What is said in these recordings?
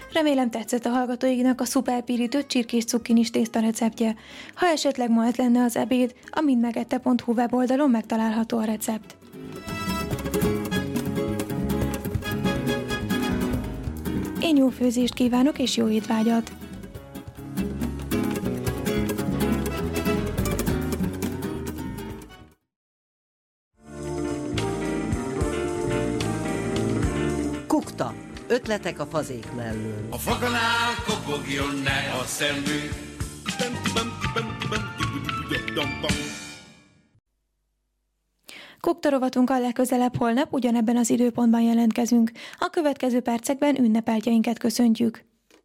Remélem tetszett a hallgatóinknak a szuperpirítő csirkés cukkinis tészta receptje. Ha esetleg ma ez lenne az ebéd, a mindmegette.hu weboldalon megtalálható a recept. Én jó főzést kívánok és jó étvágyat! Kukta. Ötletek a fazék mellől. A faganál kopogjon ne a szemünk. Kukta rovatunkkal legközelebb holnap ugyanebben az időpontban jelentkezünk. A következő percekben ünnepeltjeinket köszöntjük.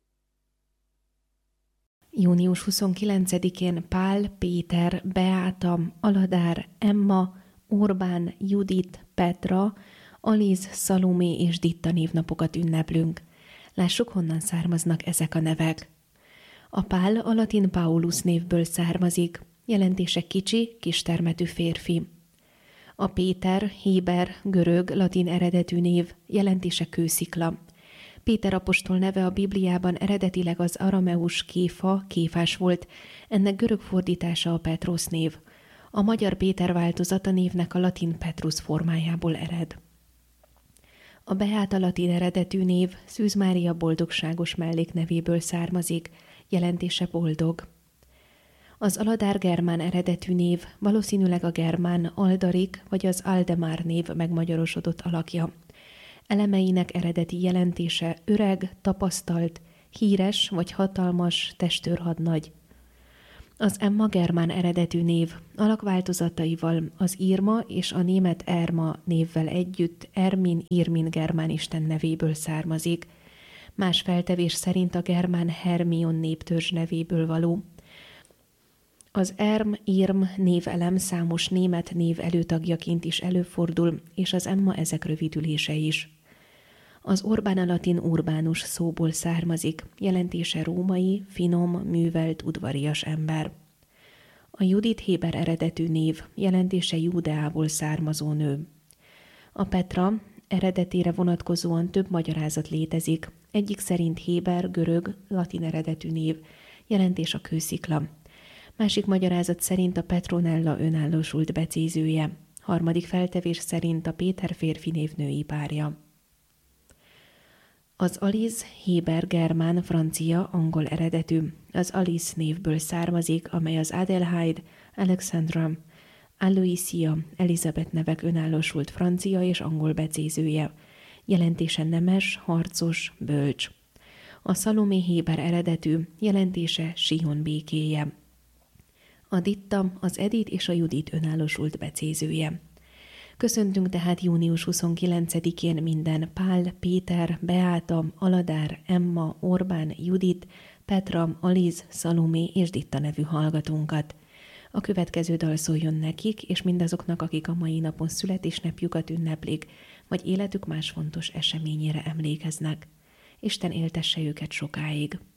Június 29-én Pál, Péter, Beáta, Aladár, Emma, Orbán, Judit, Petra, Aliz, Szalomé és Ditta névnapokat ünneplünk. Lássuk, honnan származnak ezek a nevek. A Pál a latin Paulus névből származik, jelentése kicsi, kistermetű férfi. A Péter, héber, görög, latin eredetű név, jelentése kőszikla. Péter apostol neve a Bibliában eredetileg az arameus Kéfa, Kéfás volt, ennek görög fordítása a Petros név. A magyar Péter változata névnek a latin Petrus formájából ered. A Beáta latin eredetű név Szűz Mária boldogságos melléknevéből származik, jelentése boldog. Az Aladár germán eredetű név valószínűleg a germán Aldarik vagy az Aldemár név megmagyarosodott alakja. Elemeinek eredeti jelentése öreg, tapasztalt, híres vagy hatalmas testőrhadnagy. Az Emma germán eredetű név alakváltozataival az Irma és a német Erma névvel együtt Irmin germán isten nevéből származik. Más feltevés szerint a germán Hermion néptörzs nevéből való. Az Irm névelem számos német név előtagjaként is előfordul, és az Emma ezek rövidülése is. Az Orbán a latin urbánus szóból származik, jelentése római, finom, művelt, udvarias ember. A Judit héber eredetű név, jelentése Júdeából származó nő. A Petra eredetére vonatkozóan több magyarázat létezik, egyik szerint héber, görög, latin eredetű név, jelentés a kőszikla. Másik magyarázat szerint a Petronella önállósult becézője, harmadik feltevés szerint a Péter férfi név női párja. Az Aliz héber, germán, francia, angol eredetű. Az Alice névből származik, amely az Adelheid, Alexandra, Aloysia, Elizabeth nevek önállósult francia és angol becézője. Jelentése nemes, harcos, bölcs. A Szalomé héber eredetű, jelentése Sion békéje. A Ditta, az Edith és a Judit önállósult becézője. Köszöntünk tehát június 29-én minden Pál, Péter, Beáta, Aladár, Emma, Orbán, Judit, Petra, Aliz, Szalomé és Ditta nevű hallgatónkat. A következő dal szóljon nekik, és mindazoknak, akik a mai napon születésnapjukat ünneplik, vagy életük más fontos eseményére emlékeznek. Isten éltesse őket sokáig.